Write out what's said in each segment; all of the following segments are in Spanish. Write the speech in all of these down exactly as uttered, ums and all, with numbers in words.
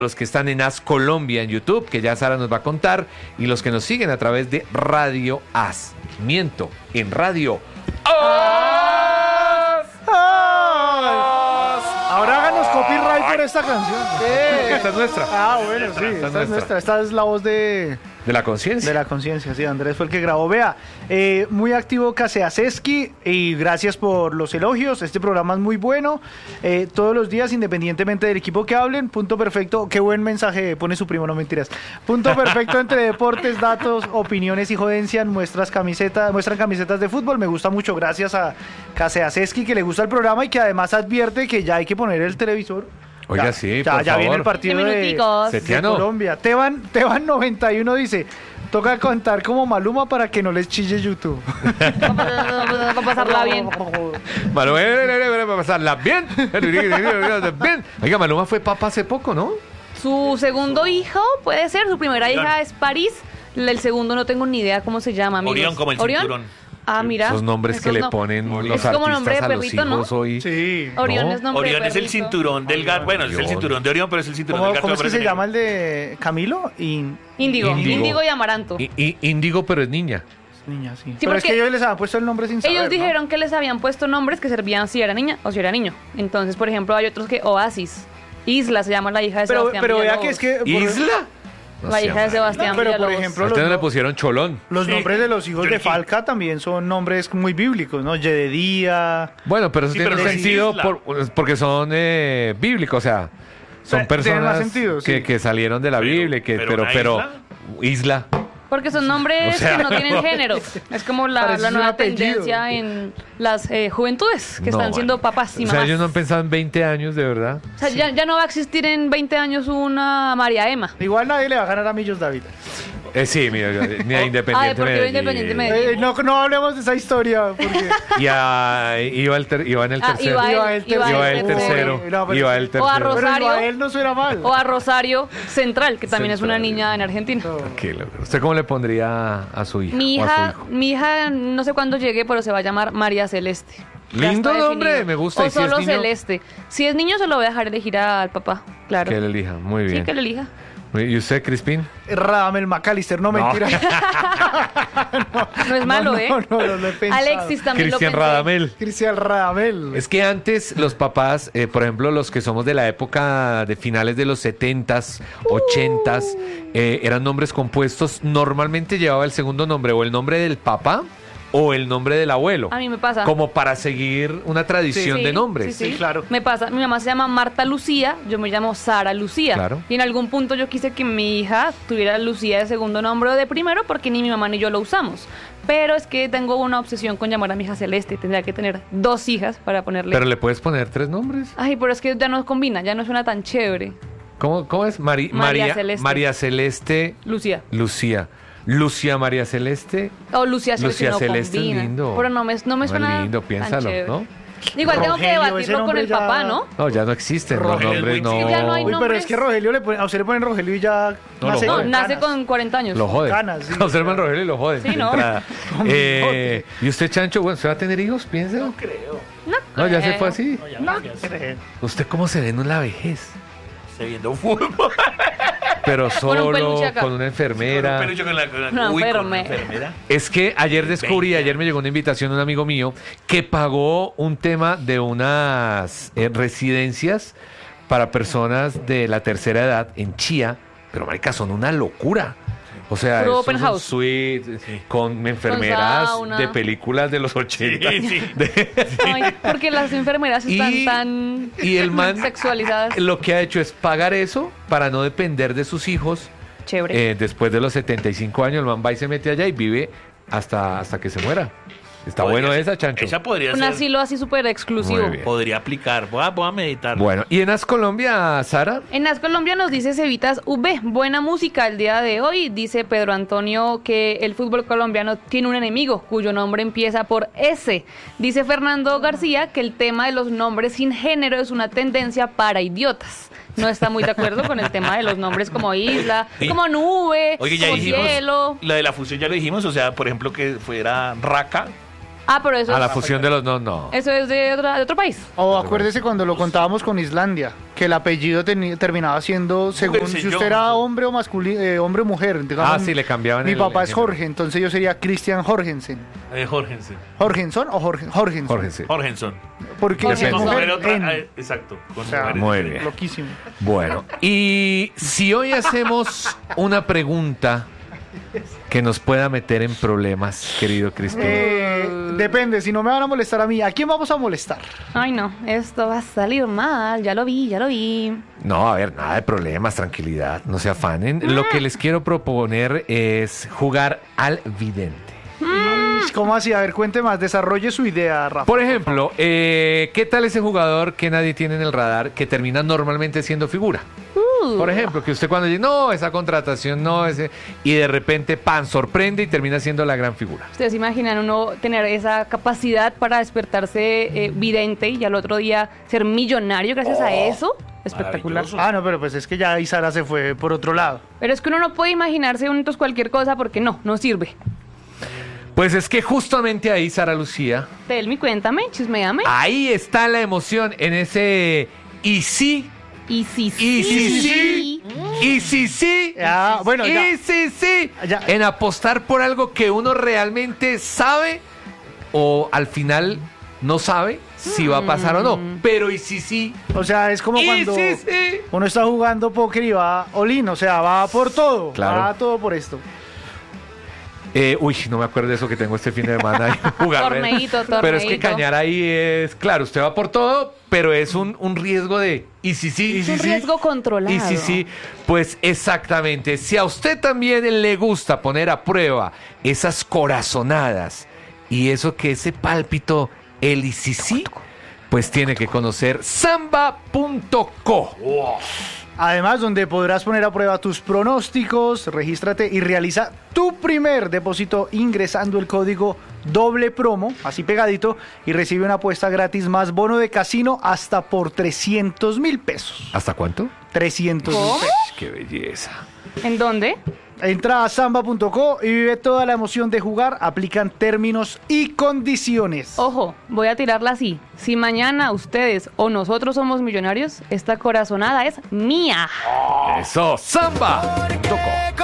los que están en As Colombia en YouTube, que ya Sara nos va a contar, y los que nos siguen a través de Radio As. Miento, en Radio As. Ahora háganos copyright por esta canción. Porque esta es nuestra. Ah, bueno, sí, Esta es esta es nuestra. nuestra. Esta es la voz de... De la conciencia. De la conciencia, sí, Andrés fue el que grabó. Vea, eh, muy activo Caseaseski y gracias por los elogios. Este programa es muy bueno. Eh, todos los días, independientemente del equipo que hablen, punto perfecto. Qué buen mensaje pone su primo, no mentiras. Punto perfecto entre deportes, datos, opiniones y jodencia. Muestras camisetas, muestran camisetas de fútbol. Me gusta mucho. Gracias a Caseaseski, que le gusta el programa y que además advierte que ya hay que poner el televisor. Oiga, Ya, sí, ya, por ya favor. viene el partido Qué de, minuticos. de Setiano. Colombia. Teban, Teban noventa y uno dice, toca contar como Maluma para que no les chille YouTube. Va a pasarla bien. Maluma, va a pasarla bien. Bien. Oiga, Maluma fue papá hace poco, ¿no? Su segundo hijo puede ser, su primera Orión. hija es París. El segundo no tengo ni idea cómo se llama, amigos. Orión, como el ¿Orión? cinturón. Ah, mira. Esos nombres que Esos le no- ponen los Es como nombre artistas de a los perrito, ¿no? hijos hoy. Sí. Orión No. es nombre Orión de es el perrito. cinturón del gato. Bueno, es el Orión. cinturón de Orión, pero es el cinturón ¿Cómo, del gato. cómo es que aparece se llama negro. el de Camilo? Y... Índigo. Índigo. Índigo y Amaranto. Y, y- Índigo, pero es niña. Niña, sí. Sí, Pero es porque que ellos les habían puesto el nombre sin saber, Ellos ¿no? dijeron que les habían puesto nombres que servían si era niña o si era niño. Entonces, por ejemplo, hay otros que Oasis. Isla se llama la hija de Pero, Sebastián pero vea Villalobos. que es que... por- ¿Isla? No La sea hija de mal. Sebastián Pero, por Villalobos. ejemplo, A los, usted no le nom- pusieron Cholón. los Sí. nombres de los hijos de Yolki. Falca también son nombres muy bíblicos, ¿no? Yededía... Bueno, pero eso Sí, tiene pero un no es sentido isla. por- porque son eh, bíblicos, o sea, son Eh, tiene más personas sentido, sí. que, que salieron de la Pero- Biblia, que, pero pero, una pero, isla. isla. Porque son nombres O sea, que no tienen género. Es como la, Parece la un nueva apellido. tendencia en las eh, juventudes que No, están siendo man. papás y O sea, mamás. ellos no han pensado en veinte años, de verdad. O sea, ya, ya no va a existir en veinte años una María Emma. Igual nadie le va a ganar a Millos David. Eh, sí, mira, ni a Ah, Independiente Deportivo Medellín. Independiente Medellín. Eh, no, no hablemos de esa historia, porque... Y a, iba, el ter- iba en el Ah, tercero. iba Iba él, el iba Iba él el tercero. tercero. No, pero- Iba el O a tercero. Pero Rosario. él no suena mal. O a Rosario Central, que también es una Central. niña en Argentina. No. Qué locura. ¿Usted cómo le pondría a su hija? Mi o a su hija, hijo? mi hija, no sé cuándo llegue, pero se va a llamar María Celeste. Ya Lindo está nombre, definido. me gusta. O ¿Y si es solo niño? Celeste. Si es niño, se lo voy a dejar elegir al papá, claro. Que él elija, muy bien. Sí, que lo elija. ¿Y usted, Crispín? Radamel McAllister, no, No. mentira. No es malo, no, ¿eh? No, no, no lo he pensado. Alexis también Cristian lo pensé. Radamel. Cristian Radamel. Es que antes los papás, eh, por ejemplo, los que somos de la época de finales de los setentas, ochentas, eh, eran nombres compuestos. Normalmente llevaba el segundo nombre o el nombre del papá o el nombre del abuelo. A mí me pasa. Como para seguir una tradición Sí, de nombres. sí, sí. Sí, claro. Me pasa, mi mamá se llama Marta Lucía, yo me llamo Sara Lucía. Claro. Y en algún punto yo quise que mi hija tuviera Lucía de segundo nombre o de primero porque ni mi mamá ni yo lo usamos. Pero es que tengo una obsesión con llamar a mi hija Celeste. Tendría que tener dos hijas para ponerle... Pero le puedes poner tres nombres. Ay, pero es que ya no combina, ya no suena tan chévere. ¿Cómo, cómo es? Mari- María María, Celeste. María Celeste Lucía. Lucía. Lucía María Celeste. O Lucía Celeste Lucía no Celeste es combina. lindo. Pero no me, no me No, suena lindo, tan piénsalo, chévere. ¿no? Igual tengo que Rogelio, ese debatirlo con nombre el ya- papá, ¿no? No, ya no existen los Rogelio nombres, es no. muy- Ya no hay Uy, pero nombres. es que Rogelio, le pone, a usted le ponen Rogelio y ya No, nace lo No, joden. nace canas. con cuarenta años. Lo jode. Canas, sí. Observan Rogelio y lo joden. Sí, de ¿no? entrada. Con Eh, ¿Y usted, Chancho, bueno, ¿usted va a tener hijos? Piensa. No creo. No, ya se creo. fue así. No, ya No no, ya sé. creo. ¿Usted cómo se ve en la vejez? Estoy viendo fútbol. Pero Con un solo, peluche acá. con una enfermera. Con un peluche con la, con la- Una uy, con una enfermera. enfermera. Es que ayer descubrí, veinte ayer me llegó una invitación de un amigo mío que pagó un tema de unas eh, residencias para personas de la tercera edad en Chía, pero marica, son una locura. O sea, Puro esos open son house. suites con enfermeras sauna. de películas de los ochenta. Sí, sí. De- Ay, porque las enfermeras están Y- tan y el man sexualizadas. lo que ha hecho es pagar eso para no depender de sus hijos. Chévere. Eh, después de los setenta y cinco años, el man va y se mete allá y vive hasta, hasta que se muera. Está Podría bueno ser- esa, Chancho. Esa podría Un ser. asilo así súper exclusivo. Muy bien. Podría aplicar. Voy a, voy a meditar. Bueno, y en As Colombia, Sara, En As Colombia nos dice Cevitas V, buena música el día de hoy. Dice Pedro Antonio que el fútbol colombiano tiene un enemigo cuyo nombre empieza por S. Dice Fernando García que el tema de los nombres sin género es una tendencia para idiotas. No está muy de acuerdo con el tema de los nombres como isla, Sí. como nube, Oye, ya como dijimos. cielo. Lo de la fusión ya lo dijimos. O sea, por ejemplo, que fuera Raka. Ah, pero eso A la es, fusión de los no, no. eso es de, otra- de otro país. O acuérdese cuando lo contábamos con Islandia, que el apellido teni- terminaba siendo según Jorgensen, si usted era Johansson. hombre o masculino, eh, hombre o mujer. Digamos, Ah, sí, le cambiaban Mi el- papá el es género. Jorge, entonces yo sería Christian Jorgensen. Eh, Jorgensen. ¿Jorgenson o Jorge, Jorgensen? Jorge, sí. Jorgensen. Porque Jorgensen. es Con mujer, mujer otra- en. eh, exacto. Con O sea, mujeres. Muy bien. Loquísimo. Bueno, y si hoy hacemos una pregunta que nos pueda meter en problemas, querido Crispin. Eh, depende, si no me van a molestar a mí, ¿a quién vamos a molestar? Ay, no, esto va a salir mal. Ya lo vi, ya lo vi. No, a ver, nada de problemas, tranquilidad, no se afanen. Lo que les quiero proponer es jugar al vidente. ¿Cómo así? A ver, cuente más, desarrolle su idea, Rafa. Por ejemplo, eh, ¿qué tal ese jugador que nadie tiene en el radar que termina normalmente siendo figura? Uh, Por ejemplo, que usted cuando dice, no, esa contratación no, ese, y de repente, pan, sorprende y termina siendo la gran figura. ¿Ustedes se imaginan uno tener esa capacidad para despertarse eh, vidente y al otro día ser millonario gracias a eso? Espectacular. maravilloso. Ah, no, pero pues es que ya Isara se fue por otro lado. Pero es que uno no puede imaginarse entonces cualquier cosa porque no, no sirve. Pues es que justamente ahí, Sara Lucía, Telmi, cuéntame, chismeame. ahí está la emoción en ese y sí, Y si y sí, sí, y sí, sí, Ya, bueno, ya. y sí, sí, Ya. en apostar por algo que uno realmente sabe o al final no sabe si va a pasar o no. Pero y sí, sí, O sea, es como y cuando sí, sí. uno está jugando póker y va all-in, o sea, va por todo. Claro. Va todo por esto. Eh, uy, no me acuerdo de eso que tengo este fin de semana. Jugar, Torneíto, Pero es que torneíto. cañar ahí es, claro, usted va por todo, pero es un, un riesgo de, y si sí, Es un riesgo controlado. y si sí, pues exactamente. Si a usted también le gusta poner a prueba esas corazonadas y eso que ese pálpito, el y si sí, pues tiene que conocer samba punto co. Además, donde podrás poner a prueba tus pronósticos, regístrate y realiza tu primer depósito ingresando el código doble promo, así pegadito, y recibe una apuesta gratis más bono de casino hasta por trescientos mil pesos. ¿Hasta cuánto? trescientos mil ¿Cómo? pesos. Qué belleza. ¿En dónde? Entra a samba punto co y vive toda la emoción de jugar. Aplican términos y condiciones. Ojo, voy a tirarla así. Si mañana ustedes o nosotros somos millonarios, esta corazonada es mía. Eso, samba punto co.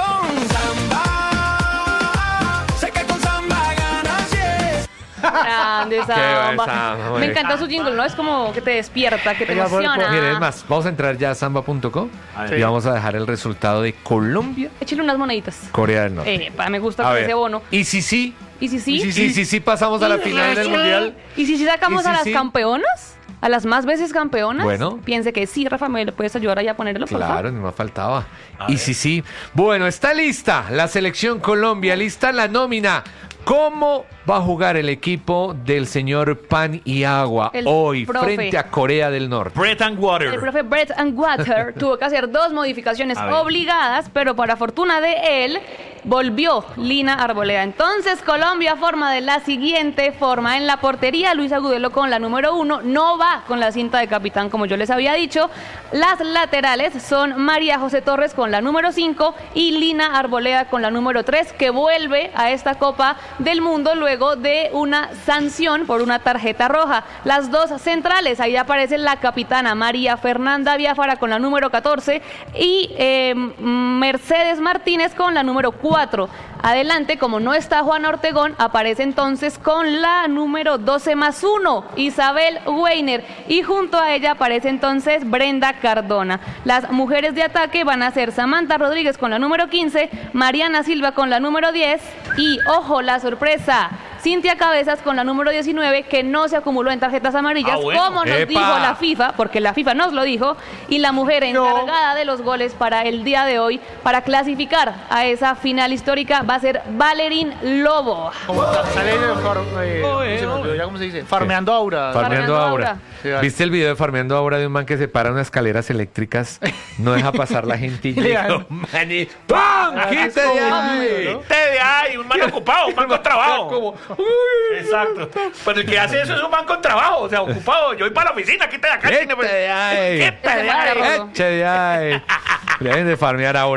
Grande samba. samba, muy Me bien. encanta su jingle, ¿no? Es como que te despierta, que te Venga, por- emociona. por- Miren, es más, vamos a entrar ya a samba punto co A y ver. vamos a dejar el resultado de Colombia, Échale unas moneditas. Corea del Norte. Eh, pa, me gusta A con ver, ese bono. y si sí, ¿Y si sí? y si sí, pasamos a la final del mundial. ¿Y si sí sacamos ¿Y si a las sí? campeonas? ¿A las más veces campeonas? Bueno. Piense que sí, Rafa, ¿me le puedes ayudar allá a ponerlo, por favor? Claro, ni más faltaba. A Y ver. sí, sí. Bueno, está lista la selección Colombia, lista la nómina. ¿Cómo va a jugar el equipo del señor Pan y Agua El hoy profe. frente a Corea del Norte? Bread and water. El profe Bread and Water tuvo que hacer dos modificaciones A ver. obligadas, pero para fortuna de él, volvió Lina Arboleda. Entonces, Colombia forma de la siguiente forma. En la portería, Luis Agudelo con la número uno, no va con la cinta de capitán, como yo les había dicho. Las laterales son María José Torres con la número cinco y Lina Arboleda con la número tres, que vuelve a esta Copa del Mundo luego de una sanción por una tarjeta roja. Las dos centrales, ahí aparece la capitana María Fernanda Biafara con la número catorce y eh, Mercedes Martínez con la número cuatro. Adelante, como no está Juana Ortegón, aparece entonces con la número doce más uno, Isabel Weiner, y junto a ella aparece entonces Brenda Cardona. Las mujeres de ataque van a ser Samantha Rodríguez con la número quince, Mariana Silva con la número diez y, ojo, la sorpresa, Cintia Cabezas con la número diecinueve, que no se acumuló en tarjetas amarillas, Ah, bueno. como nos ¡Epa! dijo la FIFA, porque la FIFA nos lo dijo, y la mujer encargada de los goles para el día de hoy, para clasificar a esa final histórica, va a ser Valerín Lobo. Como sale de far- eh, Oye, se me olvidó oye. ya cómo se dice. Farmeando Aura. Farmeando Farmeando Aura. Aura. Sí, vale. ¿Viste el video de Farmeando Aura de un man que se para en unas escaleras eléctricas? No deja pasar la gente y Le llega. dan- "Mani, ¡pam! Ah, es ¡Quítate como de un ahí!" video, ¿no? Te de ahí, un man ocupado, un man con trabajo. Como, "Uy, Exacto. Pero el que hace eso es un man con trabajo, o sea, ocupado. Yo voy para la oficina, quítate de acá. Quítate de ahí. Quítate de ahí. Ese man Eche de ahí. Deben de farmear ahora.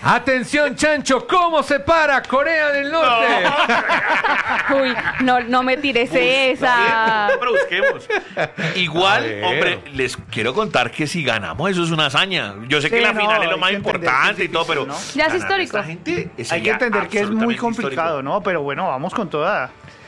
Atención, Chancho, ¿cómo se para Corea del Norte? Uy, no, no me tires esa. No, pero busquemos. Igual, A ver. hombre, les quiero contar que si ganamos, eso es una hazaña. Yo sé que Sí, la no, final es lo hay más que entender importante que es y todo, pero. difícil, ¿no? Ya es ganar a histórico. esta gente Hay sería que entender que es muy absolutamente complicado, histórico. ¿no? Pero bueno, vamos con toda.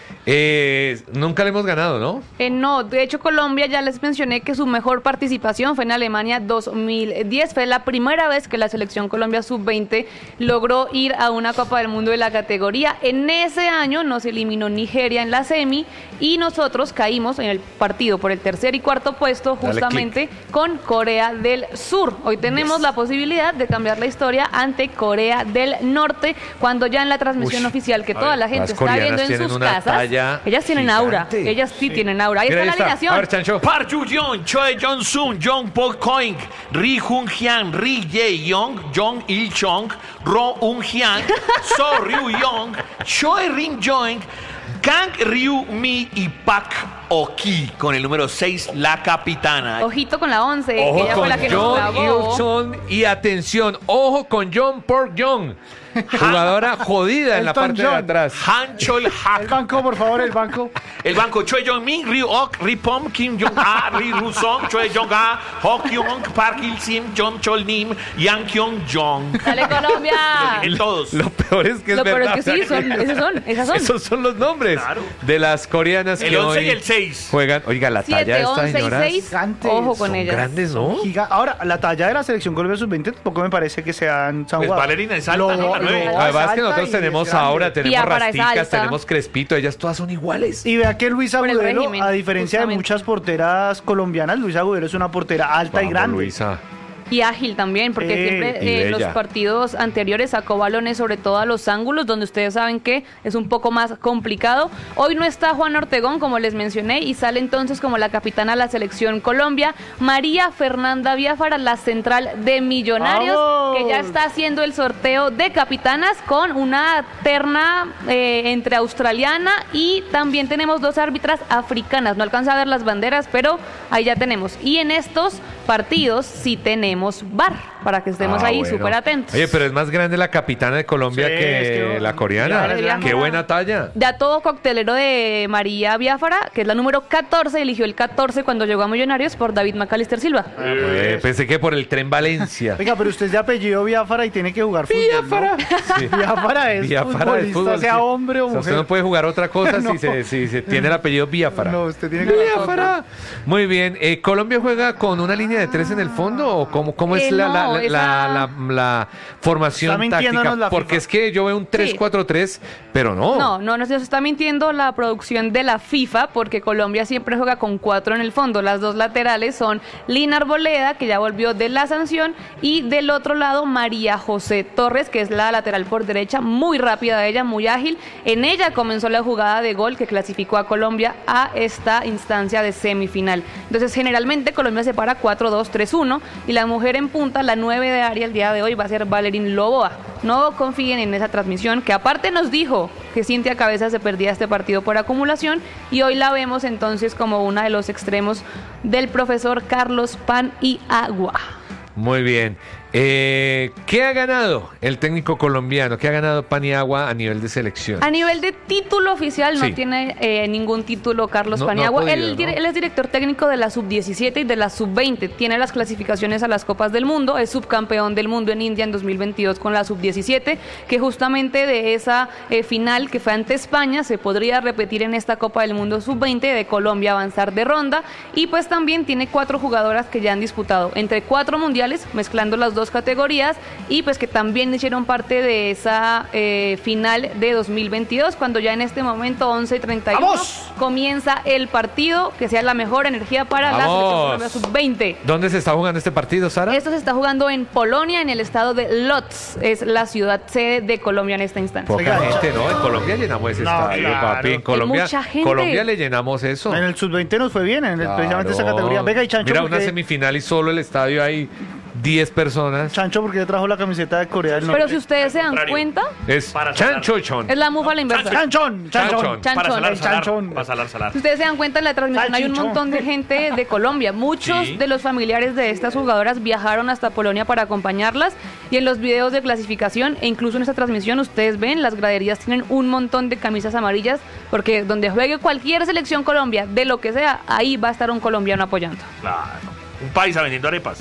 Eh, nunca le hemos ganado, ¿no? Eh, no, de hecho Colombia ya les mencioné que su mejor participación fue en Alemania dos mil diez. Fue la primera vez que la selección Colombia sub veinte logró ir a una Copa del Mundo de la categoría. En ese año nos eliminó Nigeria en la semi y nosotros caímos en el partido por el tercer y cuarto puesto Dale justamente con Corea del Sur. Hoy tenemos la posibilidad de cambiar la historia ante Corea del Norte cuando ya en la transmisión Uy, oficial que a toda ver, la gente las está viendo coreanas en tienen sus una casas, talla ellas tienen aura, gigante. ellas sí, tienen aura. Ahí Mira, está la alineación. A ver, Chancho. Park Ju-yeon, Choi Jong-sun, Jong Pok-koing, Ri Jung-hyang, Ri Jae-yong, Jong Il-chong, Ro Un-hyang, So Ryu-yong, Choi Rin-joing, Kang Ryu-mi y Pak Oki con el número seis, la capitana. Ojito con la once, que Ojo ella fue con la que nos John grabó. Il-sung y atención, ojo con John Park Jong, jugadora jodida en la Elton parte de John. atrás. Han Chol El Hak. banco, por favor, el banco. El banco Choi Jong-min, Ryu Ok, Ri Pom, Kim Jong-a, Ri Ru-song, Choi Jong-a, Ho Kyung, Park Il-sim, Jong Chol-nim, Yang Kyung-jong. Dale Colombia. En todos. Lo peor es que es Lo peor verdad. es que sí, son, esos son, esas son. Esos son los nombres Claro. de las coreanas El que once hoy y el seis. juegan. Oiga, la talla de siete, estas once y señoras seis. gigantes, Ojo con son ellas. grandes, ¿no? Giga- Ahora, la talla de la selección Colombia sub veinte tampoco me parece que sean San Pues Juan. Valerina es alta, ¿no? La nueve. Además que nosotros tenemos ahora, tenemos Biafara es Rasticas, alta. tenemos Crespito, ellas todas son iguales. Y vea que Luisa Por el Agudelo, régimen, a diferencia de justamente. muchas porteras colombianas, Luisa Agudelo es una portera alta y Vamos, grande. Luisa. Y ágil también, porque Eh, siempre y eh, los bella. partidos anteriores sacó balones sobre todo a los ángulos, donde ustedes saben que es un poco más complicado. Hoy no está Juan Ortegón, como les mencioné, y sale entonces como la capitana de la selección Colombia, María Fernanda Biafara, la central de Millonarios, ¡Vamos! que ya está haciendo el sorteo de capitanas con una terna eh, entre australiana y también tenemos dos árbitras africanas. No alcanza a ver las banderas, pero ahí ya tenemos. Y en estos partidos sí tenemos V A R, para que estemos Ah, ahí bueno. súper atentos. Oye, pero es más grande la capitana de Colombia Sí, que, es que- la coreana. ya es grande. Qué buena talla. Dato coctelero de María Biafara, que es la número catorce, eligió el catorce cuando llegó a Millonarios por David Macalister Silva. Eh, pensé que por el tren Valencia. Oiga, pero usted es de apellido Biafara y tiene que jugar fútbol, Biafara. ¿no? Sí. Biafara es Biafara futbolista, del fútbol, sea sí. hombre o O sea, mujer. usted no puede jugar otra cosa No. si, se, si se tiene el apellido Biafara. No, usted tiene que jugar Biafara. Muy bien. Eh, ¿Colombia juega con una línea de tres en el fondo o cómo, cómo es Eh, la, la, no, la, esa- la- la formación Está mintiéndonos táctica? la Porque FIFA. es que yo veo un tres cuatro tres, pero no. No, no, no se está mintiendo la producción de la FIFA, porque Colombia siempre juega con cuatro en el fondo. Las dos laterales son Lina Arboleda, que ya volvió de la sanción, y del otro lado María José Torres, que es la lateral por derecha, muy rápida ella, muy ágil. En ella comenzó la jugada de gol que clasificó a Colombia a esta instancia de semifinal. Entonces, generalmente Colombia se para cuatro dos tres uno y la mujer en punta, la nueve de área el día de hoy va a ser Valerín Loboa. No confíen en esa transmisión, que aparte nos dijo que Cintia Cabeza se perdía este partido por acumulación y hoy la vemos entonces como una de los extremos del profesor Carlos Pan y Agua. Muy bien. Eh, ¿Qué ha ganado el técnico colombiano? ¿Qué ha ganado Paniagua a nivel de selección? A nivel de título oficial no Sí. tiene eh, ningún título Carlos No- no ha Paniagua. podido, él, dire- ¿no? él es director técnico de la sub diecisiete y de la sub veinte. Tiene las clasificaciones a las Copas del Mundo. Es subcampeón del mundo en India en dos mil veintidós con la sub diecisiete, que justamente de esa eh, final que fue ante España se podría repetir en esta Copa del Mundo sub veinte de Colombia avanzar de ronda. Y pues también tiene cuatro jugadoras que ya han disputado entre cuatro mundiales, mezclando las dos categorías, y pues que también hicieron parte de esa eh, final de dos mil veintidós, cuando ya en este momento once y treinta y uno ¡Vamos! comienza el partido, que sea la mejor energía para la ¡Vamos! selección Colombia sub veinte. ¿Dónde se está jugando este partido, Sara? Esto se está jugando en Polonia, en el estado de Lodz, es la ciudad sede de Colombia en esta instancia. Poca Oiga, gente, ¿no? En Colombia llenamos ese No, estadio, claro. papi. En Colombia, mucha gente. Colombia le llenamos eso. En el sub veinte nos fue bien, en el- Claro. precisamente esa categoría. Venga, y Chancho, Mira, ¿por una qué? semifinal y solo el estadio ahí. diez personas. Chancho, porque le trajo la camiseta de Corea del Norte. Pero si ustedes se dan contrario. cuenta, Es Para salar. chanchochón. es la mufa a la inversa. Chanchón, chanchón. Chanchón. Chanchón. Para salar, el salar. chanchón. Para salar, salar. Si ustedes se dan cuenta, en la transmisión hay un Salchichón. montón de gente de Colombia. Muchos Sí. de los familiares de estas jugadoras viajaron hasta Polonia para acompañarlas. Y en los videos de clasificación e incluso en esta transmisión, ustedes ven, las graderías tienen un montón de camisas amarillas. Porque donde juegue cualquier selección Colombia, de lo que sea, ahí va a estar un colombiano apoyando. Claro. Un paisa vendiendo arepas.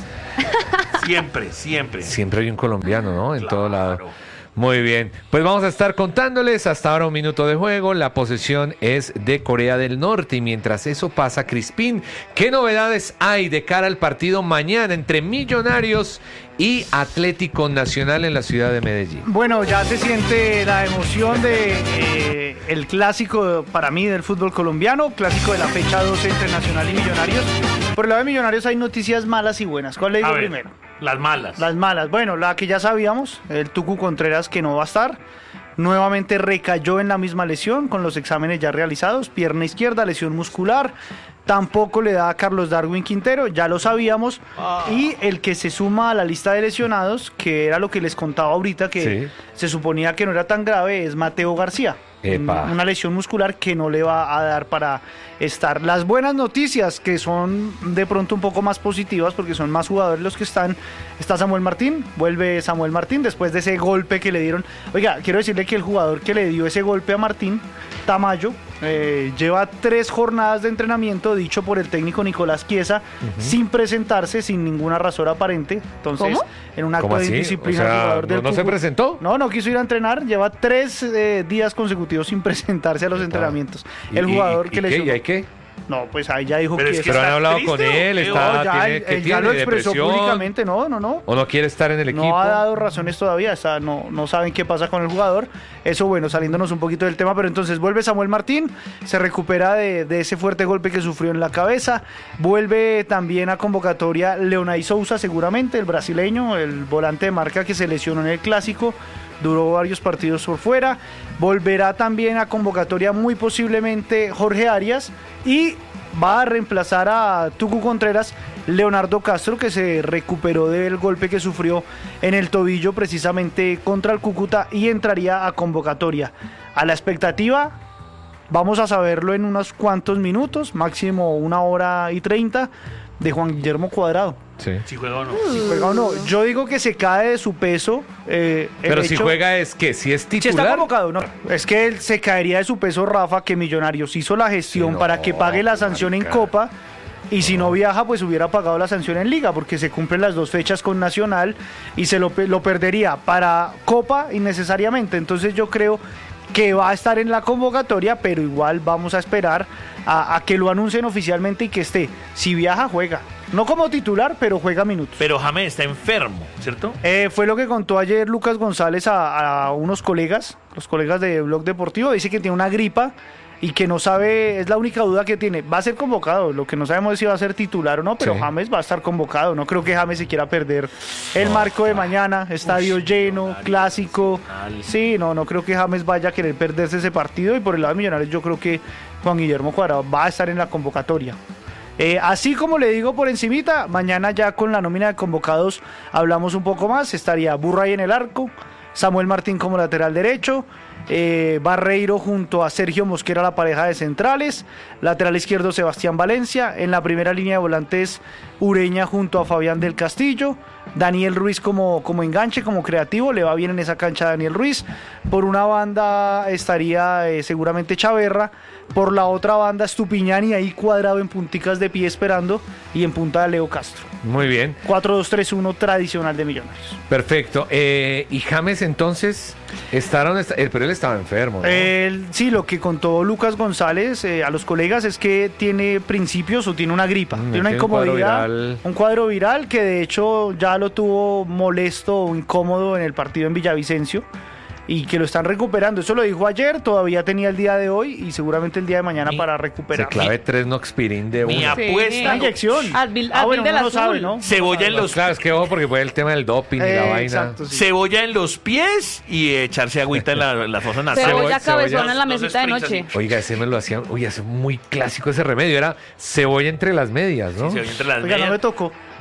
Siempre, siempre. Siempre hay un colombiano, ¿no? En Claro. todo lado. Muy bien. Pues vamos a estar contándoles hasta ahora un minuto de juego. La posesión es de Corea del Norte. Y mientras eso pasa, Crispín, ¿qué novedades hay de cara al partido mañana entre Millonarios y Atlético Nacional en la ciudad de Medellín? Bueno, ya se siente la emoción de eh, el clásico para mí del fútbol colombiano, clásico de la fecha doce entre Nacional y Millonarios. Por el lado de Millonarios hay noticias malas y buenas. ¿Cuál le digo A ver, primero? las malas. Las malas. Bueno, la que ya sabíamos, el Tucu Contreras que no va a estar. Nuevamente recayó en la misma lesión con los exámenes ya realizados. Pierna izquierda, lesión muscular. Tampoco le da a Carlos Darwin Quintero, ya lo sabíamos. Y el que se suma a la lista de lesionados, que era lo que les contaba ahorita, que Sí. se suponía que no era tan grave, es Mateo García. Epa. Una lesión muscular que no le va a dar para estar. Las buenas noticias, que son de pronto un poco más positivas porque son más jugadores los que están. Está Samuel Martín, vuelve Samuel Martín después de ese golpe que le dieron. Oiga, quiero decirle que el jugador que le dio ese golpe a Martín, Tamayo, eh, lleva tres jornadas de entrenamiento, dicho por el técnico Nicolás Chiesa, sin presentarse, sin ninguna razón aparente. Entonces, ¿Cómo? en un acto ¿Cómo de así? indisciplina, O el sea, jugador del ¿no- no se Cúcuta- presentó? No, no quiso ir a entrenar, lleva tres eh, días consecutivos sin presentarse a los entrenamientos. ¿Y- El y- jugador y que qué? le ¿Y hay qué? No, pues ahí ya dijo Pero que es que Pero han ¿Está hablado triste con o él, qué? está, No, ya, tiene, él- ¿qué él ya tiene? lo expresó ¿Depresión? públicamente, no, no, no. ¿O no quiere estar en el equipo? No ha dado razones todavía, está, no, no saben qué pasa con el jugador. Eso, bueno, saliéndonos un poquito del tema, pero entonces vuelve Samuel Martín, se recupera de, de ese fuerte golpe que sufrió en la cabeza. Vuelve también a convocatoria Leonay Sousa, seguramente, el brasileño, el volante de marca que se lesionó en el clásico. Duró varios partidos por fuera. Volverá también a convocatoria muy posiblemente Jorge Arias y va a reemplazar a Tucu Contreras Leonardo Castro, que se recuperó del golpe que sufrió en el tobillo precisamente contra el Cúcuta y entraría a convocatoria. A la expectativa, vamos a saberlo en unos cuantos minutos, máximo una hora y treinta, de Juan Guillermo Cuadrado. Sí. Si juega o no. Si juega o no, yo digo que se cae de su peso. eh, el Pero si hecho- juega es que si es Si está titular. convocado, no. Es que él se caería de su peso, Rafa, que Millonarios hizo la gestión Sí, no, para que pague la sanción en marica. Copa. Y si no viaja, pues hubiera pagado la sanción en Liga, porque se cumplen las dos fechas con Nacional y se lo, pe- lo perdería para Copa innecesariamente. Entonces yo creo que va a estar en la convocatoria, pero igual vamos a esperar a, a que lo anuncien oficialmente y que esté. Si viaja, juega. No como titular, pero juega minutos. Pero James está enfermo, ¿cierto? Eh, fue lo que contó ayer Lucas González a, a unos colegas, los colegas de Blog Deportivo. Dice que tiene una gripa y que no sabe, es la única duda que tiene. Va a ser convocado, lo que no sabemos es si va a ser titular o no, pero Sí. James va a estar convocado. No creo que James se quiera perder el marco de mañana, estadio lleno, clásico. Sí, no, no creo que James vaya a querer perderse ese partido. Y por el lado de Millonarios yo creo que Juan Guillermo Cuadrado va a estar en la convocatoria. Eh, así como le digo por encimita, mañana ya con la nómina de convocados hablamos un poco más. Estaría Burray en el arco, Samuel Martín como lateral derecho, eh, Barreiro junto a Sergio Mosquera, la pareja de centrales, lateral izquierdo Sebastián Valencia, en la primera línea de volantes Ureña junto a Fabián del Castillo, Daniel Ruiz como, como enganche, como creativo, le va bien en esa cancha a Daniel Ruiz. Por una banda estaría eh, seguramente Chaverra, por la otra banda Estupiñán y ahí Cuadrado en punticas de pie esperando y en punta de Leo Castro. Muy bien. cuatro dos tres uno tradicional de Millonarios. Perfecto. Eh, y James entonces, estaron, est- eh, pero él estaba enfermo, ¿no? Él, sí, lo que contó Lucas González eh, a los colegas es que tiene principios o tiene una gripa, Mm, tiene una tiene un cuadro incomodidad, viral. un cuadro viral que de hecho ya lo tuvo molesto o incómodo en el partido en Villavicencio y que lo están recuperando. Eso lo dijo ayer, todavía tenía el día de hoy y seguramente el día de mañana Mi- para Se recuperar. clave tres noxpirin de Mi una. apuesta. Una inyección. Advil- ah, bueno, Advil del uno no sabe, azul. ¿no? Cebolla en los Claro, es que ojo porque fue el tema del doping y la Eh, vaina. exacto, sí. Cebolla en los pies y echarse agüita en la, la fosa nasal. Cebolla cebolla- cabezona en la Dos mesita de sprints noche. así. Oiga, ese me lo hacían. Oye, es muy clásico ese remedio. Era cebolla entre las medias, ¿no? Sí, cebolla entre las Oiga, no medias. me tocó.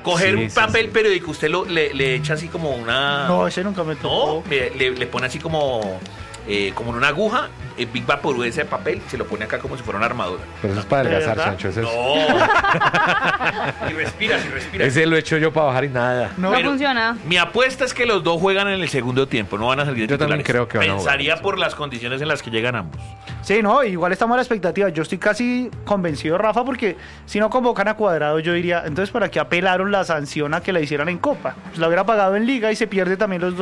Coger Sí, un sí, papel sí. periódico, usted lo, le, le echa así como una... No, ese nunca me tocó. No, le, le- le pone así como, eh, como en una aguja, el Big Vaporú ese papel, se lo pone acá como si fuera una armadura. Pero eso es para ¿De adelgazar, verdad? Sancho. Eso es- No. Y respira, y respira. Ese lo he hecho yo para bajar y nada. No. No funciona. Mi apuesta es que los dos juegan en el segundo tiempo, no van a salir de Yo también titulares. creo que van a jugar. Pensaría por las condiciones en las que llegan ambos. Sí, no, igual estamos a la expectativa. Yo estoy casi convencido, Rafa, porque si no convocan a Cuadrado, yo diría, entonces, ¿para qué apelaron la sanción a que la hicieran en Copa? Pues la hubiera pagado en Liga y se pierde también los dos